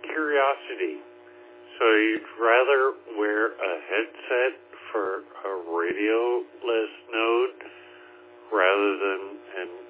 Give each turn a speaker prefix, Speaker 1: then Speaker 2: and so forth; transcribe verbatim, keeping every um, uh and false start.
Speaker 1: curiosity. So you'd rather wear a headset for a radioless node rather than an